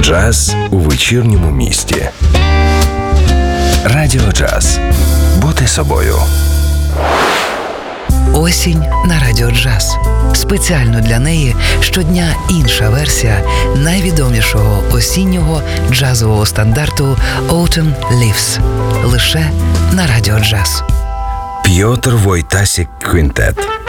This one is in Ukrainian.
Джаз у вечірньому місті. Радіо Джаз. Бути собою. Осінь на Радіо Джаз. Спеціально для неї щодня інша версія найвідомішого осіннього джазового стандарту Autumn Leaves. Лише на Радіо Джаз. Пьотр Войтасік Квінтет.